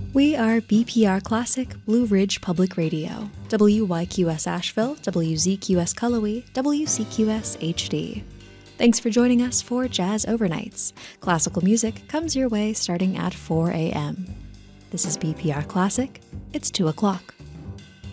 We are BPR Classic Blue Ridge Public Radio, WYQS Asheville, WZQS Cullowhee, WCQS HD. Thanks for joining us for Jazz Overnights. Classical music comes your way starting at 4 a.m. This is BPR Classic. It's 2 o'clock.